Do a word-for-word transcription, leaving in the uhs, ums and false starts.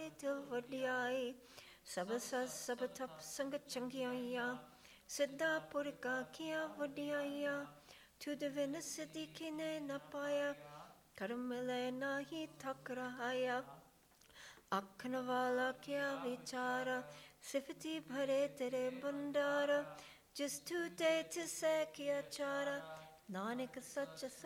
ਪਾਏ ਦਿਲ ਵਡਿਆਈ। ਸਭ ਸਤ ਸਭ ਥਪ ਸੰਗਤ ਚੰਗਿਆਈਆਂ, ਸਿੱਧਾ ਪੁਰਖ ਆਖੀਆਂ ਵਡਿਆਈਆਂ। ਤੁਧ ਬਿਨ ਸਿਧੀ ਕਿਨੇ ਨ ਪਾਇਆ, ਕਰਮ ਮਿਲੈ ਨਾਹੀ ਥਕ ਰਹਾਇਆ। ਆਖਣ ਵਾਲਾ ਕਿਆ ਵਿਚਾਰਾ, ਸਿਫਤੀ ਭਰੇ ਤੇਰੇ ਭੰਡਾਰਾ। ਜਿਸ ਤੂੰ ਤੇ ਤਿਸੈ ਕਿਆ ਚਾਰਾ, ਨਾਨਕ ਸੱਚ